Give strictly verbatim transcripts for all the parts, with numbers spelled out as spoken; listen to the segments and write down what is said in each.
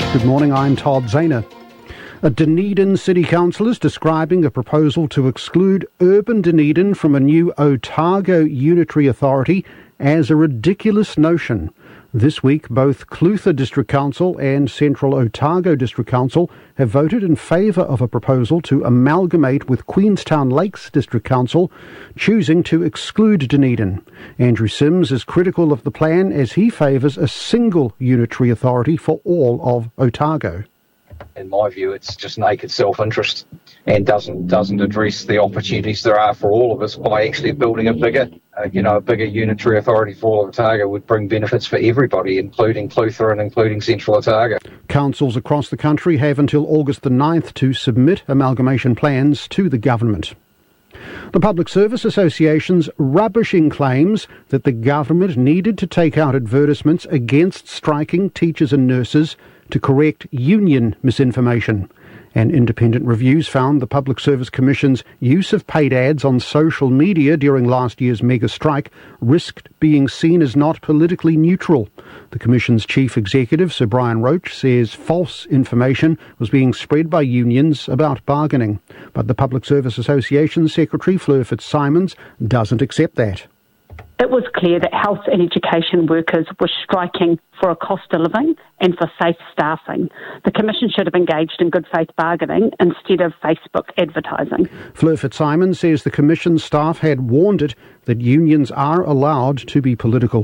Good morning, I'm Todd Zahner. A Dunedin City Council is describing a proposal to exclude urban Dunedin from a new Otago Unitary Authority as a ridiculous notion. This week, both Clutha District Council and Central Otago District Council have voted in favour of a proposal to amalgamate with Queenstown Lakes District Council, choosing to exclude Dunedin. Andrew Sims is critical of the plan as he favours a single unitary authority for all of Otago. In my view, it's just naked self-interest and doesn't doesn't address the opportunities there are for all of us by actually building a bigger, uh, you know, a bigger unitary authority for all of Otago would bring benefits for everybody, including Clutha and including Central Otago. Councils across the country have until August the ninth to submit amalgamation plans to the government. The Public Service Association's rubbishing claims that the government needed to take out advertisements against striking teachers and nurses to correct union misinformation. And independent reviews found the Public Service Commission's use of paid ads on social media during last year's mega strike risked being seen as not politically neutral. The Commission's chief executive, Sir Brian Roach, says false information was being spread by unions about bargaining. But the Public Service Association Secretary, Fleur Fitzsimons, doesn't accept that. It was clear that health and education workers were striking for a cost of living and for safe staffing. The Commission should have engaged in good faith bargaining instead of Facebook advertising. Fleur Fitzsimons says the Commission staff had warned it that unions are allowed to be political.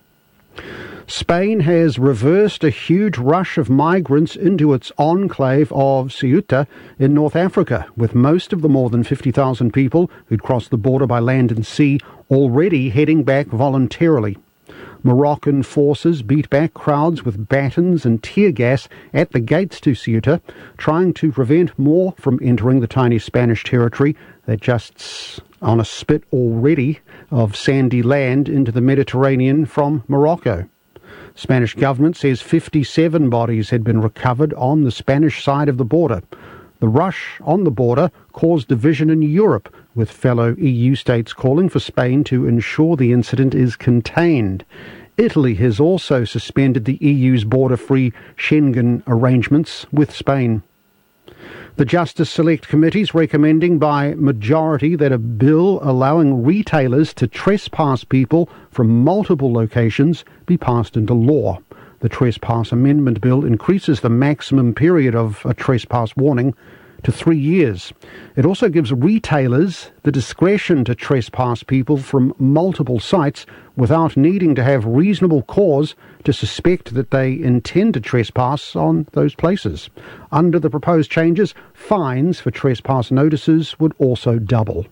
Spain has reversed a huge rush of migrants into its enclave of Ceuta in North Africa, with most of the more than fifty thousand people who'd crossed the border by land and sea already heading back voluntarily. Moroccan forces beat back crowds with batons and tear gas at the gates to Ceuta, trying to prevent more from entering the tiny Spanish territory that juts on a spit already of sandy land into the Mediterranean from Morocco. Spanish government says fifty-seven bodies had been recovered on the Spanish side of the border. The rush on the border caused division in Europe, with fellow E U states calling for Spain to ensure the incident is contained. Italy has also suspended the E U's border-free Schengen arrangements with Spain. The Justice Select Committee is recommending by majority that a bill allowing retailers to trespass people from multiple locations be passed into law. The Trespass Amendment Bill increases the maximum period of a trespass warning to three years. It also gives retailers the discretion to trespass people from multiple sites without needing to have reasonable cause to suspect that they intend to trespass on those places. Under the proposed changes, fines for trespass notices would also double.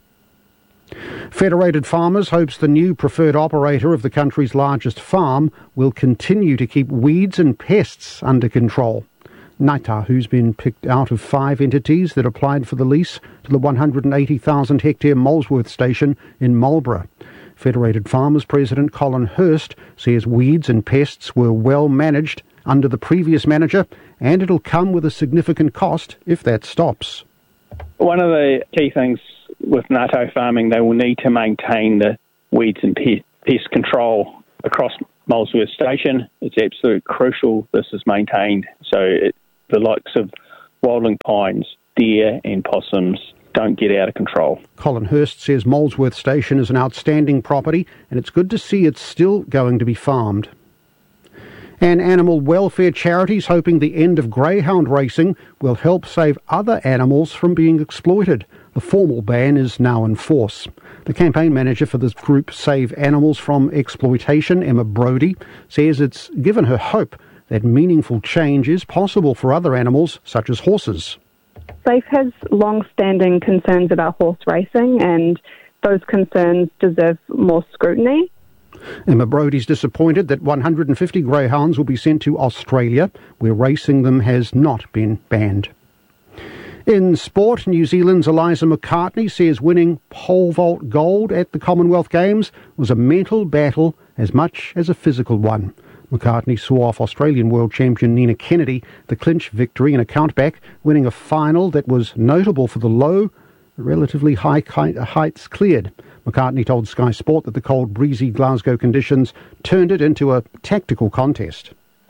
Federated Farmers hopes the new preferred operator of the country's largest farm will continue to keep weeds and pests under control. Naita, who's been picked out of five entities that applied for the lease to the one hundred eighty thousand hectare Molesworth station in Marlborough. Federated Farmers President Colin Hurst says weeds and pests were well managed under the previous manager, and it'll come with a significant cost if that stops. One of the key things with Naito farming, they will need to maintain the weeds and pest, pest control across Molesworth Station. It's absolutely crucial this is maintained so it, the likes of wildling pines, deer and possums don't get out of control. Colin Hurst says Molesworth Station is an outstanding property and it's good to see it's still going to be farmed. And animal welfare charities hoping the end of greyhound racing will help save other animals from being exploited. The formal ban is now in force. The campaign manager for this group, Save Animals from Exploitation, Emma Brodie, says it's given her hope that meaningful change is possible for other animals, such as horses. SAFE has long-standing concerns about horse racing, and those concerns deserve more scrutiny. Emma Brodie's disappointed that one hundred fifty greyhounds will be sent to Australia, where racing them has not been banned. In sport, New Zealand's Eliza McCartney says winning pole vault gold at the Commonwealth Games was a mental battle as much as a physical one. McCartney saw off Australian world champion Nina Kennedy the clinch victory in a countback, winning a final that was notable for the low, relatively high heights cleared. McCartney told Sky Sport that the cold, breezy Glasgow conditions turned it into a tactical contest.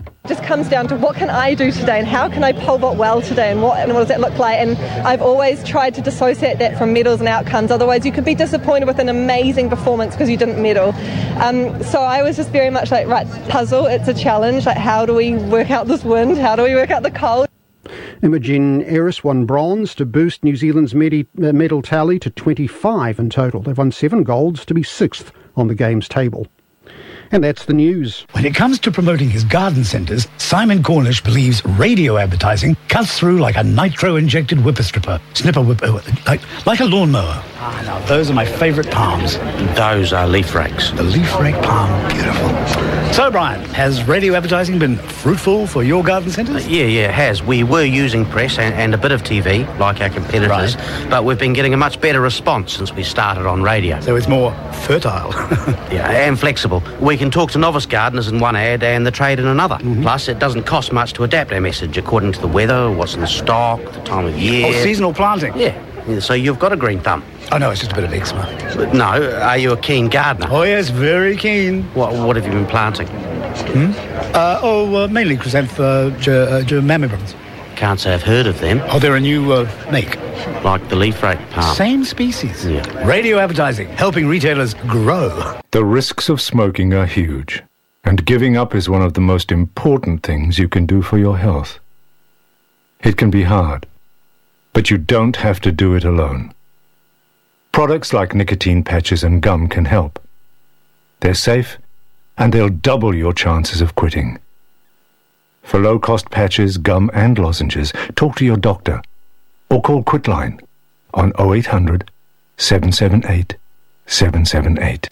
It just comes down to what can I do today and how can I pole vault well today and what, and what does that look like. And I've always tried to dissociate that from medals and outcomes. Otherwise you could be disappointed with an amazing performance because you didn't medal. Um, so I was just very much like, right, puzzle, it's a challenge. Like, how do we work out this wind? How do we work out the cold? Imogen Eris won bronze to boost New Zealand's medi- uh, medal tally to twenty-five in total. They've won seven golds to be sixth on the games table. And that's the news. When it comes to promoting his garden centres, Simon Cornish believes radio advertising cuts through like a nitro-injected whipper-stripper. Snipper whipper, like, like a lawnmower. Ah, now, those are my favourite palms. Those are leaf rakes. The leaf rake palm, beautiful. So, Brian, has radio advertising been fruitful for your garden centres? Uh, yeah, yeah, it has. We were using press and, and a bit of T V, like our competitors, right. But we've been getting a much better response since we started on radio. So it's more fertile. Yeah, and flexible. We can talk to novice gardeners in one ad and the trade in another. Mm-hmm. Plus, it doesn't cost much to adapt our message according to the weather, what's in the stock, the time of year. Oh, seasonal planting. Yeah. Yeah, so you've got a green thumb. Oh, no, it's just a bit of eczema. No, are you a keen gardener? Oh, yes, very keen. What What have you been planting? Hmm? Uh, oh, uh, mainly chrysanthemum, uh, ger- uh, germamibrums. Can't say I've heard of them. Oh, they're a new uh, make. Like the leaf rake palm. Same species. Yeah. Radio advertising, helping retailers grow. The risks of smoking are huge, and giving up is one of the most important things you can do for your health. It can be hard, but you don't have to do it alone. Products like nicotine patches and gum can help. They're safe, and they'll double your chances of quitting. For low-cost patches, gum and lozenges, talk to your doctor or call Quitline on oh eight hundred, seven seven eight, seven seven eight.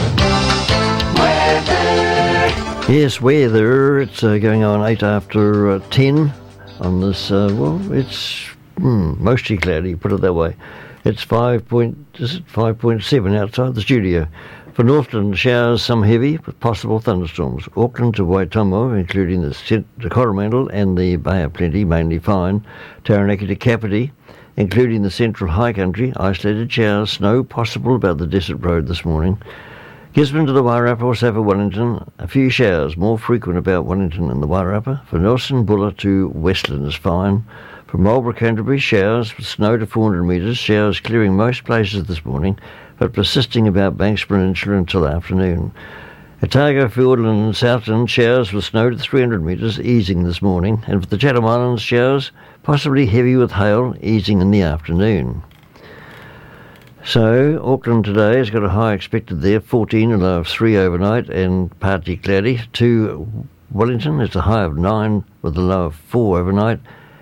Yes, weather. It's uh, going on eight after uh, ten on this, uh, well, it's hmm, mostly cloudy, put it that way. It's five point, is it five point seven outside the studio. For Northland, showers, some heavy, with possible thunderstorms. Auckland to Waitomo, including the, Cent- the Coromandel and the Bay of Plenty, mainly fine. Taranaki to Kapiti, including the central high country, isolated showers, snow possible about the desert road this morning. Gisborne to the Wairarapa, also for Wellington, a few showers, more frequent about Wellington and the Wairarapa. For Nelson, Buller to Westland is fine. From Marlborough, Canterbury, showers with snow to four hundred metres, showers clearing most places this morning, but persisting about Banks Peninsula until afternoon. Otago, Fiordland and Southland, showers with snow to three hundred metres, easing this morning, and for the Chatham Islands, showers, possibly heavy with hail, easing in the afternoon. So, Auckland today has got a high expected there, fourteen, a low of three overnight, and partly cloudy. To Wellington, it's a high of nine with a low of four overnight,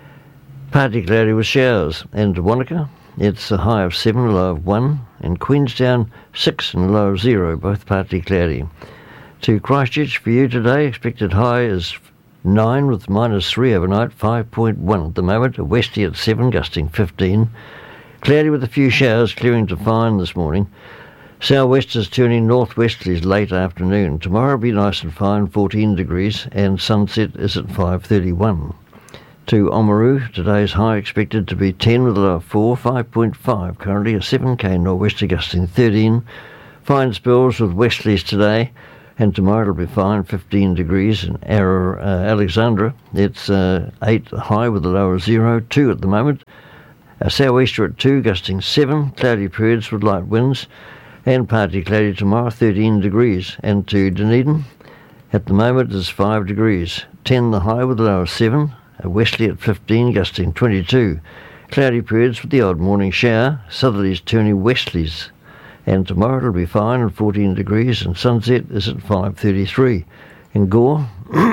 partly cloudy with showers. And to Wanaka, it's a high of seven, a low of one, and Queenstown, six and a low of zero, both partly cloudy. To Christchurch, for you today, expected high is nine with minus three overnight, five point one at the moment, a westie at seven, gusting fifteen. Cloudy with a few showers, clearing to fine this morning. Southwesters turning northwesterlies late afternoon. Tomorrow will be nice and fine, fourteen degrees, and sunset is at five thirty-one. To Oamaru, today's high expected to be ten with a low of four, five point five currently, a seven K nor'wester gusting thirteen. Fine spells with westerlies today, and tomorrow it'll be fine, fifteen degrees. And Ara, uh, Alexandra, it's uh, eight high with a low of zero, two at the moment. A sou'wester at two, gusting seven, cloudy periods with light winds, and partly cloudy tomorrow, thirteen degrees. And to Dunedin, at the moment it's five degrees, ten the high with a low of seven, a westerly at fifteen, gusting twenty-two. Cloudy periods with the odd morning shower, southerlies turning westerlies. And tomorrow it'll be fine and fourteen degrees, and sunset is at five thirty-three. In Gore,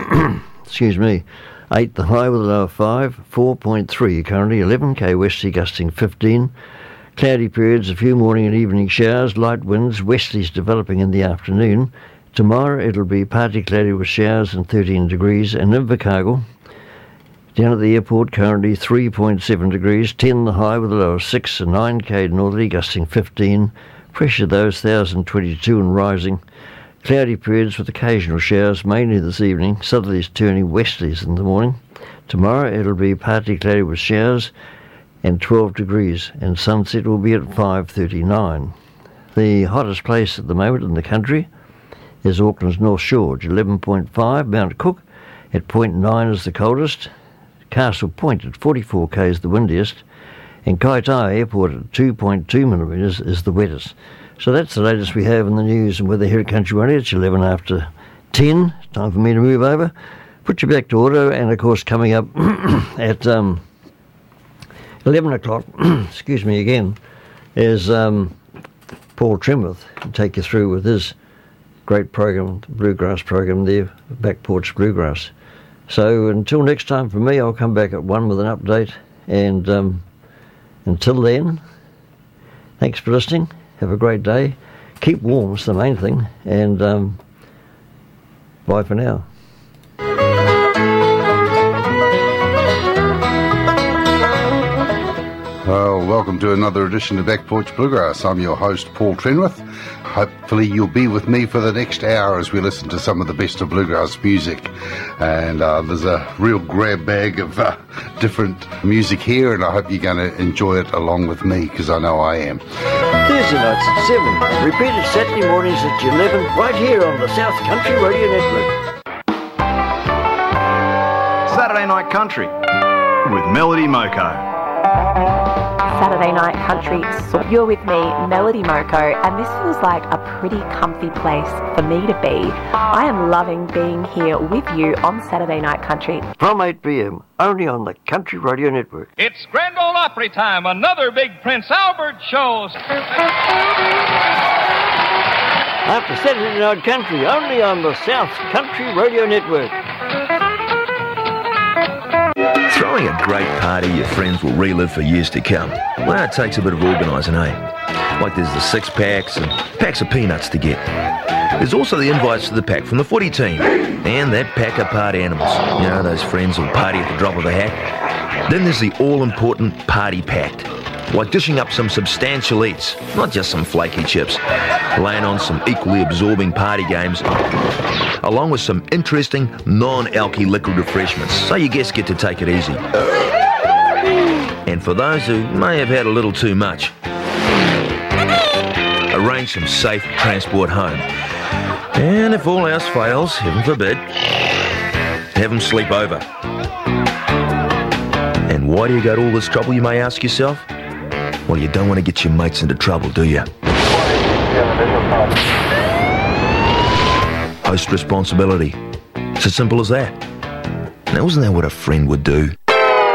excuse me, eight the high with a low of five, four point three currently, eleven K westerly gusting fifteen. Cloudy periods, a few morning and evening showers, light winds, westerlies developing in the afternoon. Tomorrow it'll be partly cloudy with showers and thirteen degrees. And in Invercargill, down at the airport, currently three point seven degrees, ten the high with a low of six, and nine K northerly gusting fifteen. Pressure those one thousand twenty-two and rising. Cloudy periods with occasional showers, mainly this evening. Southerlies turning westerlies in the morning. Tomorrow it'll be partly cloudy with showers and twelve degrees, and sunset will be at five thirty-nine. The hottest place at the moment in the country is Auckland's North Shore, eleven point five, Mount Cook, at point nine is the coldest. Castle Point at forty-four k is the windiest. And Kaitaia Airport at two point two millimetres is the wettest. So that's the latest we have in the news and weather here at Country Radio. It's eleven after ten. Time for me to move over. Put you back to auto, and of course coming up at um, eleven o'clock, excuse me again, is um, Paul Trenwith to take you through with his great program, the Bluegrass program there, Back Porch Bluegrass. So until next time for me, I'll come back at one with an update, and um, until then, thanks for listening. Have a great day. Keep warm, it's the main thing, and um, bye for now. Well, welcome to another edition of Back Porch Bluegrass. I'm your host, Paul Trenwith. Hopefully you'll be with me for the next hour as we listen to some of the best of bluegrass music. And uh, there's a real grab bag of uh, different music here, and I hope you're going to enjoy it along with me, because I know I am. Thursday nights at seven, repeated Saturday mornings at eleven, right here on the South Country Radio Network. Saturday Night Country with Melody Moko. Saturday Night Country, so you're with me, Melody Moko, and this feels like a pretty comfy place for me to be. I am loving being here with you on Saturday Night Country. From eight p.m, only on the Country Radio Network. It's Grand Ole Opry time, another big Prince Albert show. After Saturday Night Country, only on the South Country Radio Network. Throwing a great party your friends will relive for years to come. Well, it takes a bit of organising, eh? Like there's the six packs and packs of peanuts to get. There's also the invites to the pack from the footy team and that pack of party animals. You know, those friends who'll party at the drop of a hat. Then there's the all-important party pact. Like dishing up some substantial eats, not just some flaky chips. Laying on some equally absorbing party games, along with some interesting non-alky liquid refreshments, so your guests get to take it easy. And for those who may have had a little too much, arrange some safe transport home. And if all else fails, heaven forbid, have them sleep over. And why do you go to all this trouble, you may ask yourself? Well, you don't want to get your mates into trouble, do you? Host responsibility. It's as simple as that. Now, isn't that what a friend would do?